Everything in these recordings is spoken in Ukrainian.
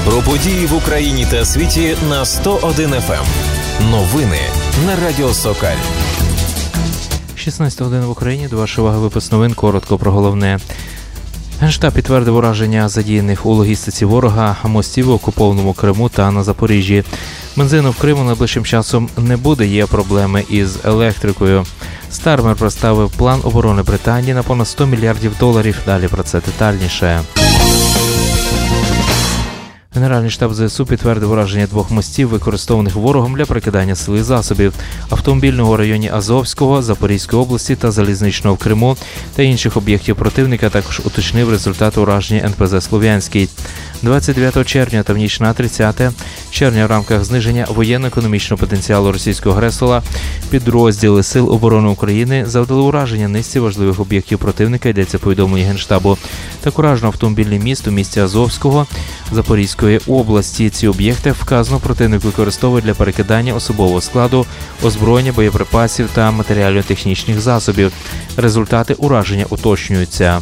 Про події в Україні та світі на 101 FM. Новини на Радіо Сокаль. 16 годин в Україні. До вашої уваги випуск новин. Коротко про головне. Генштаб підтвердив ураження задіяних у логістиці ворога мостів в окупованому Криму та на Запоріжжі. Бензину в Криму найближчим часом не буде, є проблеми із електрикою. Стармер представив план оборони Британії на понад $100 мільярдів. Далі про це детальніше. Генеральний штаб ЗСУ підтвердив ураження 2 мостів, використованих ворогом для перекидання сил і засобів: автомобільного у районі Азовського, Запорізької області та залізничного в Криму та інших об'єктів противника. Також уточнив результати ураження НПЗ «Слов'янський». 29 червня та в ніч на 30 червня в рамках зниження воєнно-економічного потенціалу російського агресора підрозділи Сил оборони України завдали ураження низці важливих об'єктів противника, йдеться повідомлення Генштабу. Так уражено автомобільний міст у місті Азовського Запорізької області. Ці об'єкти вказано противник використовує для перекидання особового складу, озброєння, боєприпасів та матеріально-технічних засобів. Результати ураження уточнюються.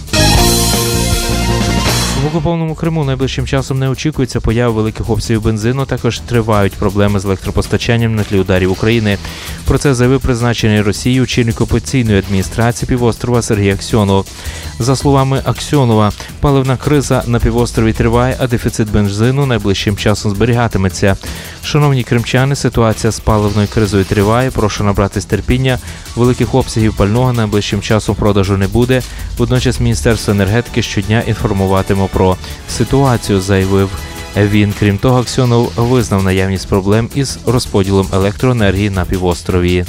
В окупованому Криму найближчим часом не очікується появи великих обсягів бензину, також тривають проблеми з електропостачанням на тлі ударів України. Про це заявив призначений Росією очільник окупаційної адміністрації півострова Сергій Аксьонов. За словами Аксьонова, паливна криза на півострові триває, а дефіцит бензину найближчим часом зберігатиметься. Шановні кримчани, ситуація з паливною кризою триває, прошу набратись терпіння, великих обсягів пального найближчим часом продажу не буде. Водночас Міністерство енергетики щодня інформуватиме про ситуацію, заявив він. Крім того, Аксьонов визнав наявність проблем із розподілом електроенергії на півострові.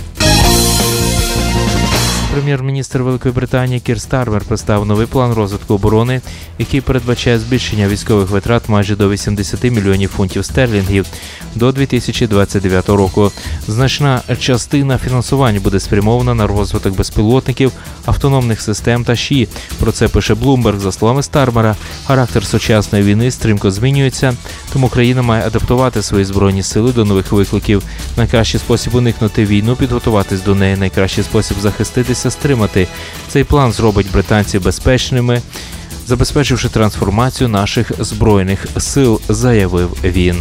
Прем'єр-міністр Великої Британії Кір Стармер представив новий план розвитку оборони, який передбачає збільшення військових витрат майже до 80 мільйонів фунтів стерлінгів до 2029 року. Значна частина фінансування буде спрямована на розвиток безпілотників, автономних систем та ШІ. Про це пише Bloomberg. За словами Стармера, характер сучасної війни стрімко змінюється, тому країна має адаптувати свої збройні сили до нових викликів. Найкращий спосіб уникнути війну – підготуватись до неї. Найкращий спосіб захиститися – стримати. Цей план зробить британців безпечними, забезпечивши трансформацію наших збройних сил, заявив він.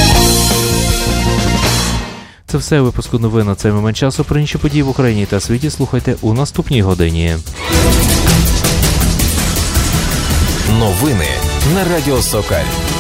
Це все у випуску новин на цей момент часу. Про інші події в Україні та світі слухайте у наступній годині. Новини на Радіо Сокаль.